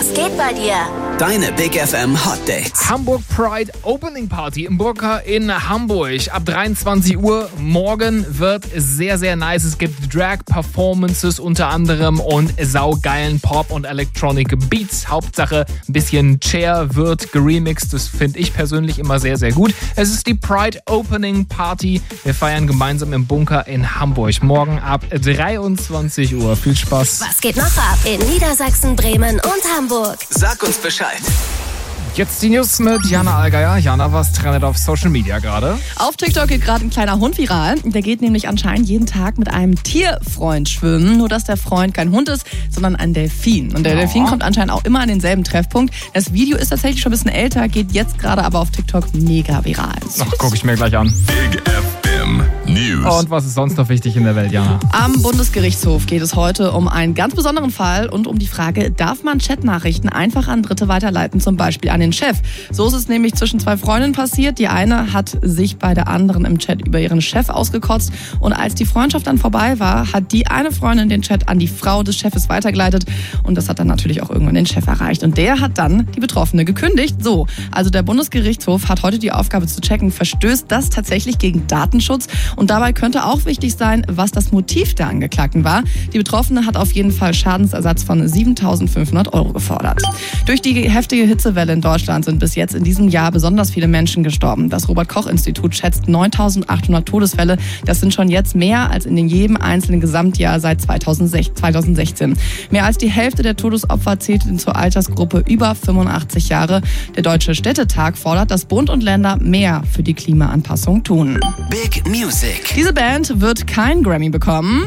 Was geht bei dir? Deine Big FM Hot Dates. Hamburg Pride Opening Party im Burka in Hamburg ab 23 Uhr. Morgen wird sehr, sehr nice. Es gibt Drag-Performances unter anderem und saugeilen Pop- und Electronic Beats. Hauptsache ein bisschen Chair wird geremixed. Das finde ich persönlich immer sehr, sehr gut. Es ist die Pride Opening Party. Wir feiern gemeinsam im Bunker in Hamburg. Morgen ab 23 Uhr. Viel Spaß. Was geht noch ab in Niedersachsen, Bremen und Hamburg? Sag uns Bescheid. Jetzt die News mit Jana Allgeier. Jana, was trendet auf Social Media gerade? Auf TikTok geht gerade ein kleiner Hund viral. Der geht nämlich anscheinend jeden Tag mit einem Tierfreund schwimmen. Nur, dass der Freund kein Hund ist, sondern ein Delfin. Und der Delfin kommt anscheinend auch immer an denselben Treffpunkt. Das Video ist tatsächlich schon ein bisschen älter, geht jetzt gerade aber auf TikTok mega viral. Ach, gucke ich mir gleich an. Big FM News. Und was ist sonst noch wichtig in der Welt, Jana? Am Bundesgerichtshof geht es heute um einen ganz besonderen Fall und um die Frage, darf man Chatnachrichten einfach an Dritte weiterleiten, zum Beispiel an den Chef? So ist es nämlich zwischen zwei Freundinnen passiert. Die eine hat sich bei der anderen im Chat über ihren Chef ausgekotzt und als die Freundschaft dann vorbei war, hat die eine Freundin den Chat an die Frau des Chefes weitergeleitet und das hat dann natürlich auch irgendwann den Chef erreicht und der hat dann die Betroffene gekündigt. So, also der Bundesgerichtshof hat heute die Aufgabe zu checken, verstößt das tatsächlich gegen Datenschutz und dabei könnte auch wichtig sein, was das Motiv der Angeklagten war. Die Betroffene hat auf jeden Fall Schadensersatz von 7.500 € gefordert. Durch die heftige Hitzewelle in Deutschland sind bis jetzt in diesem Jahr besonders viele Menschen gestorben. Das Robert-Koch-Institut schätzt 9.800 Todesfälle. Das sind schon jetzt mehr als in jedem einzelnen Gesamtjahr seit 2016. Mehr als die Hälfte der Todesopfer zählt zur Altersgruppe über 85 Jahre. Der Deutsche Städtetag fordert, dass Bund und Länder mehr für die Klimaanpassung tun. Big Music. Diese Band wird kein Grammy bekommen.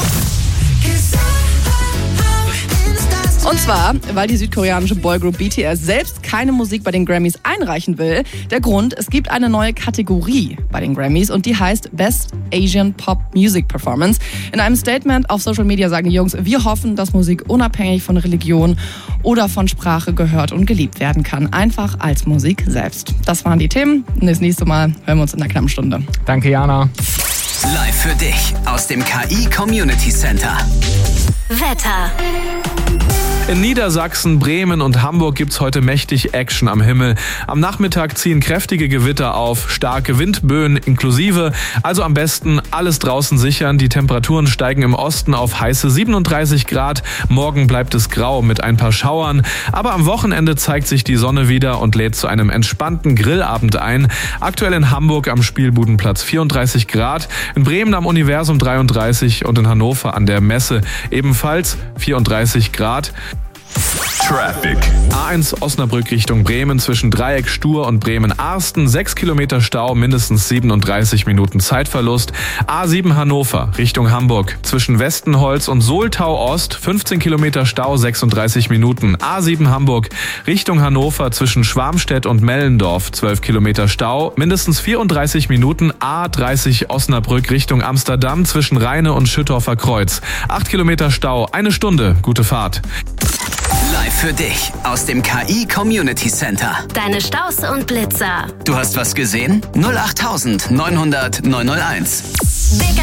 Und zwar, weil die südkoreanische Boygroup BTS selbst keine Musik bei den Grammys einreichen will. Der Grund, es gibt eine neue Kategorie bei den Grammys und die heißt Best Asian Pop Music Performance. In einem Statement auf Social Media sagen die Jungs, wir hoffen, dass Musik unabhängig von Religion oder von Sprache gehört und geliebt werden kann. Einfach als Musik selbst. Das waren die Themen. Und das nächste Mal hören wir uns in einer knappen Stunde. Danke, Jana. Live für dich aus dem KI Community Center. Wetter. In Niedersachsen, Bremen und Hamburg gibt's heute mächtig Action am Himmel. Am Nachmittag ziehen kräftige Gewitter auf, starke Windböen inklusive. Also am besten alles draußen sichern. Die Temperaturen steigen im Osten auf heiße 37 Grad. Morgen bleibt es grau mit ein paar Schauern. Aber am Wochenende zeigt sich die Sonne wieder und lädt zu einem entspannten Grillabend ein. Aktuell in Hamburg am Spielbudenplatz 34 Grad, in Bremen am Universum 33 und in Hannover an der Messe ebenfalls 34 Grad. Traffic. A1 Osnabrück Richtung Bremen zwischen Dreieck Stur und Bremen-Arsten. 6 Kilometer Stau, mindestens 37 Minuten Zeitverlust. A7 Hannover Richtung Hamburg zwischen Westenholz und Soltau Ost. 15 Kilometer Stau, 36 Minuten. A7 Hamburg Richtung Hannover zwischen Schwarmstedt und Mellendorf. 12 Kilometer Stau, mindestens 34 Minuten. A30 Osnabrück Richtung Amsterdam zwischen Rheine und Schüttorfer Kreuz. 8 Kilometer Stau, 1 Stunde. Gute Fahrt. Live für dich aus dem KI Community Center. Deine Staus und Blitzer. Du hast was gesehen? 08900 901. Big